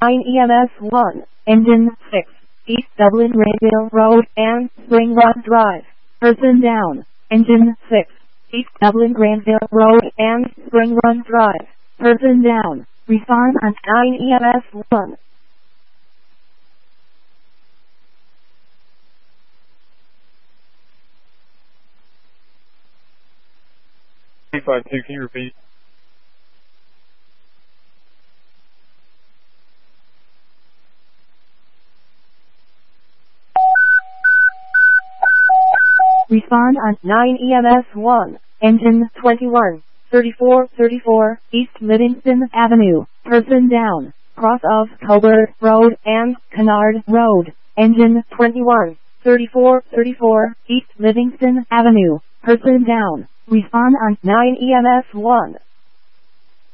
9 EMS 1, Engine 6, East Dublin Granville Road and Spring Run Drive. Person down. Engine 6, East Dublin Granville Road and Spring Run Drive. Person down. Respond on 9 EMS 1. Can you repeat? Respond on 9 EMS 1, Engine 21, 3434, East Livingston Avenue. Person down. Cross of Colbert Road and Kennard Road. Engine 21, 3434, East Livingston Avenue. Person down. Respond on 9 EMS 1.